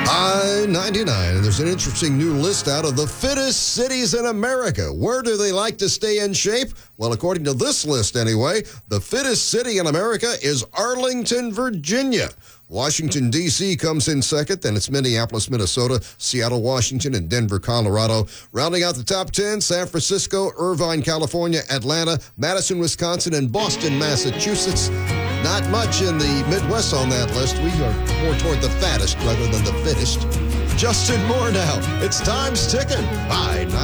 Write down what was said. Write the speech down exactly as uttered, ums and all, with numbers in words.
I ninety-nine, and there's an interesting new list out of the fittest cities in America. Where do they like to stay in shape? Well, according to this list anyway, the fittest city in America is Arlington, Virginia. Washington, D C comes in second, then it's Minneapolis, Minnesota, Seattle, Washington, and Denver, Colorado. Rounding out the top ten, San Francisco, Irvine, California, Atlanta, Madison, Wisconsin, and Boston, Massachusetts. Not much in the Midwest on that list. We are more toward the fattest rather than the fittest. Justin Moore now. It's time's ticking. I ninety-nine.